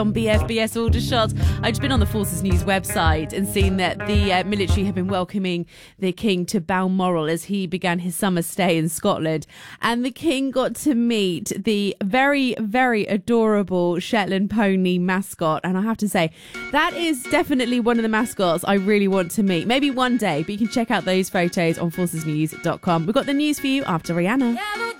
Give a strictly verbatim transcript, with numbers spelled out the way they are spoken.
On B F B S Aldershot, I've just been on the Forces News website and seen that the uh, military have been welcoming the King to Balmoral as he began his summer stay in Scotland. And the King got to meet the very, very adorable Shetland pony mascot. And I have to say, that is definitely one of the mascots I really want to meet. Maybe one day, but you can check out those photos on forces news dot com. We've got the news for you after Rihanna.